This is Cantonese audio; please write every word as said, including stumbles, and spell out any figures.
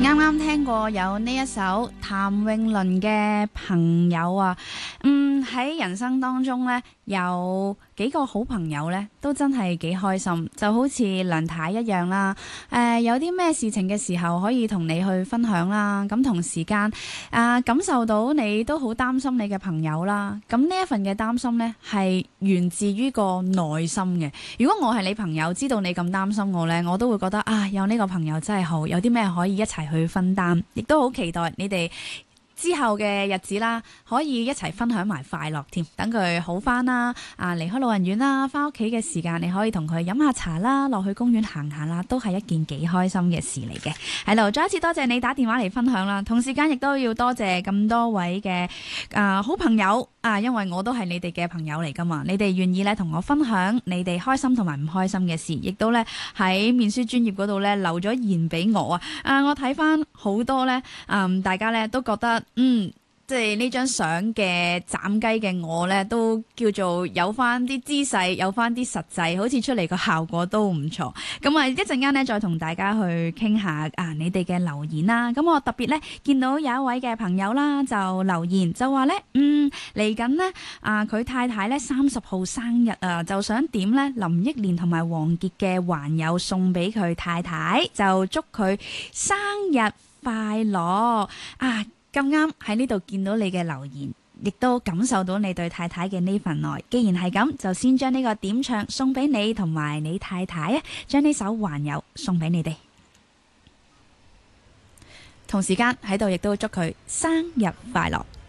啱啱聽過有呢一首譚詠麟嘅朋友啊，嗯喺人生當中呢，有幾個好朋友呢，都真係幾開心，就好似梁太一樣啦。誒、呃，有啲咩事情嘅時候可以同你去分享啦，咁同時間啊、呃、感受到你都好擔心你嘅朋友啦。咁呢一份嘅擔心呢，係源自於個內心嘅。如果我係你朋友，知道你咁擔心我呢，我都會覺得啊，有呢個朋友真係好，有啲咩可以一齊去分擔，亦都好期待你哋之後嘅日子啦，可以一齊分享埋快樂添。等佢好翻啦，啊離開老人院啦，翻屋企嘅時間你可以同佢飲下茶啦，落去公園行下啦，都係一件幾開心嘅事嚟嘅。喺度再一次多謝你打電話嚟分享啦，同時間亦都要多謝咁多位嘅啊、呃、好朋友啊，因為我都係你哋嘅朋友嚟噶嘛，你哋願意咧同我分享你哋開心同埋唔開心嘅事，亦都咧喺面書專頁嗰度咧留咗言俾我啊。啊，我睇翻好多咧，嗯，大家咧都覺得。嗯，即係呢張相嘅斬雞嘅我呢，都叫做有翻啲姿勢，有翻啲實際，好似出嚟個效果都唔錯。咁啊，一陣間呢，再同大家去傾下啊，你哋嘅留言啦。咁我特別呢，見到有一位嘅朋友啦，就留言就話呢，嗯，嚟緊呢，啊，佢太太呢，三十號生日啊，就想點呢林憶蓮同埋王傑嘅《還有》送俾佢太太，就祝佢生日快樂啊！咁啱喺呢度見到你嘅留言，亦都感受到你對太太嘅呢份愛。既然係咁，就先將呢個點唱送俾你同埋你太太啊！將呢首《還有》送俾你哋，同時間喺度亦都祝佢生日快樂。